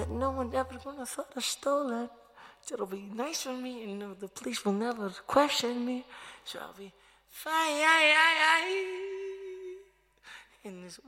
that no one ever gonna thought I stole it. It'll be nice for me, and the police will never question me. So I'll be fine in this